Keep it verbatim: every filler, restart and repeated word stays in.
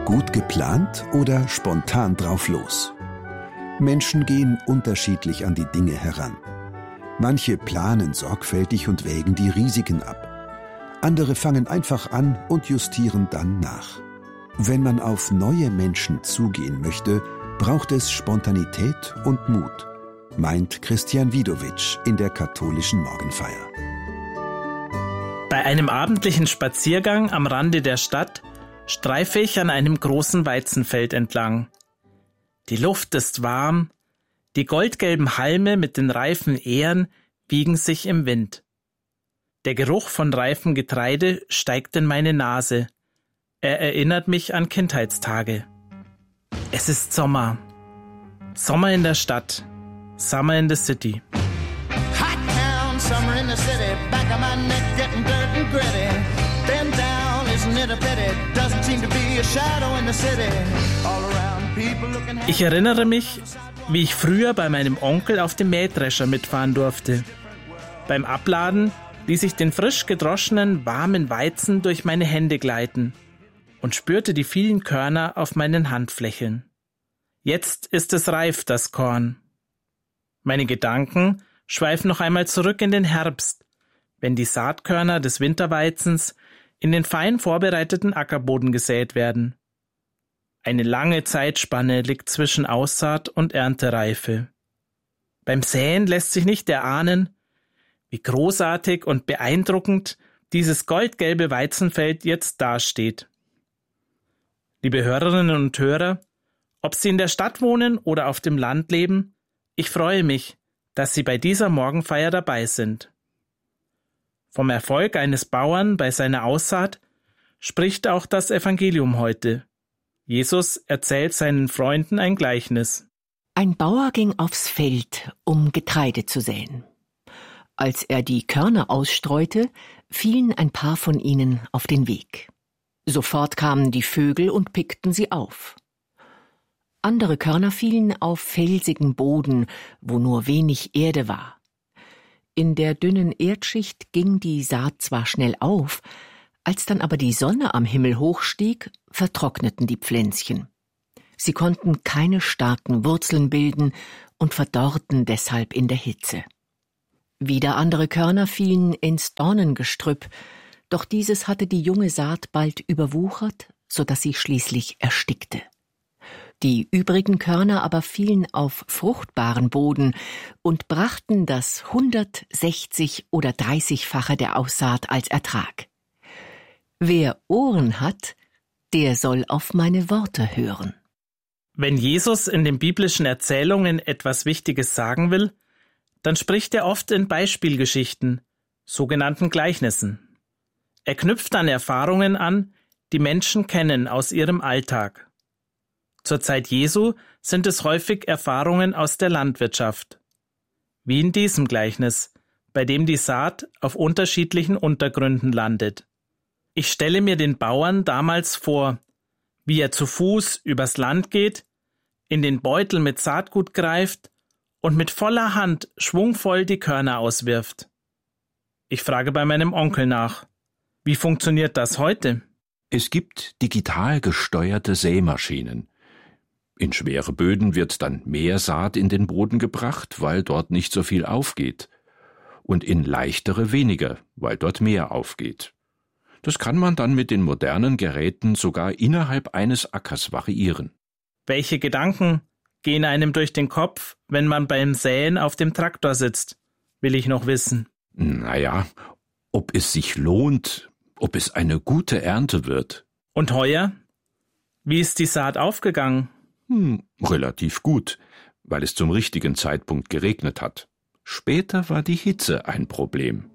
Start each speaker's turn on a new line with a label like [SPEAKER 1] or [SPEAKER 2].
[SPEAKER 1] Gut geplant oder spontan drauf los? Menschen gehen unterschiedlich an die Dinge heran. Manche planen sorgfältig und wägen die Risiken ab. Andere fangen einfach an und justieren dann nach. Wenn man auf neue Menschen zugehen möchte, braucht es Spontanität und Mut, meint Christian Widowitsch in der katholischen Morgenfeier.
[SPEAKER 2] Bei einem abendlichen Spaziergang am Rande der Stadt streife ich an einem großen Weizenfeld entlang. Die Luft ist warm, die goldgelben Halme mit den reifen Ähren wiegen sich im Wind. Der Geruch von reifem Getreide steigt in meine Nase. Er erinnert mich an Kindheitstage. Es ist Sommer. Sommer in der Stadt. Summer in the city.
[SPEAKER 3] Hot town, summer in the city. Back of my neck getting dirt and gritty. Bend down, isn't it a pity? Doesn't seem to be a shadow in the city. All around people looking.
[SPEAKER 2] Ich erinnere mich, wie ich früher bei meinem Onkel auf dem Mähdrescher mitfahren durfte. Beim Abladen ließ ich den frisch gedroschenen, warmen Weizen durch meine Hände gleiten und spürte die vielen Körner auf meinen Handflächeln. Jetzt ist es reif, das Korn. Meine Gedanken schweifen noch einmal zurück in den Herbst, wenn die Saatkörner des Winterweizens in den fein vorbereiteten Ackerboden gesät werden. Eine lange Zeitspanne liegt zwischen Aussaat und Erntereife. Beim Säen lässt sich nicht erahnen, wie großartig und beeindruckend dieses goldgelbe Weizenfeld jetzt dasteht. Liebe Hörerinnen und Hörer, ob Sie in der Stadt wohnen oder auf dem Land leben, ich freue mich, dass Sie bei dieser Morgenfeier dabei sind. Vom Erfolg eines Bauern bei seiner Aussaat spricht auch das Evangelium heute. Jesus erzählt seinen Freunden ein Gleichnis.
[SPEAKER 4] Ein Bauer ging aufs Feld, um Getreide zu säen. Als er die Körner ausstreute, fielen ein paar von ihnen auf den Weg. Sofort kamen die Vögel und pickten sie auf. Andere Körner fielen auf felsigen Boden, wo nur wenig Erde war. In der dünnen Erdschicht ging die Saat zwar schnell auf, als dann aber die Sonne am Himmel hochstieg, vertrockneten die Pflänzchen. Sie konnten keine starken Wurzeln bilden und verdorrten deshalb in der Hitze. Wieder andere Körner fielen ins Dornengestrüpp, doch dieses hatte die junge Saat bald überwuchert, so dass sie schließlich erstickte. Die übrigen Körner aber fielen auf fruchtbaren Boden und brachten das hundertsechzig- oder dreißigfache der Aussaat als Ertrag. Wer Ohren hat, der soll auf meine Worte hören.
[SPEAKER 2] Wenn Jesus in den biblischen Erzählungen etwas Wichtiges sagen will, dann spricht er oft in Beispielgeschichten, sogenannten Gleichnissen. Er knüpft an Erfahrungen an, die Menschen kennen aus ihrem Alltag. Zur Zeit Jesu sind es häufig Erfahrungen aus der Landwirtschaft. Wie in diesem Gleichnis, bei dem die Saat auf unterschiedlichen Untergründen landet. Ich stelle mir den Bauern damals vor, wie er zu Fuß übers Land geht, in den Beutel mit Saatgut greift und mit voller Hand schwungvoll die Körner auswirft. Ich frage bei meinem Onkel nach, wie funktioniert das heute?
[SPEAKER 5] Es gibt digital gesteuerte Sämaschinen. In schwere Böden wird dann mehr Saat in den Boden gebracht, weil dort nicht so viel aufgeht. Und in leichtere weniger, weil dort mehr aufgeht. Das kann man dann mit den modernen Geräten sogar innerhalb eines Ackers variieren.
[SPEAKER 2] Welche Gedanken gehen einem durch den Kopf, wenn man beim Säen auf dem Traktor sitzt, will ich noch wissen.
[SPEAKER 5] Naja, ob es sich lohnt, ob es eine gute Ernte wird.
[SPEAKER 2] Und heuer? Wie ist die Saat aufgegangen?
[SPEAKER 5] Hm, relativ gut, weil es zum richtigen Zeitpunkt geregnet hat. Später war die Hitze ein Problem.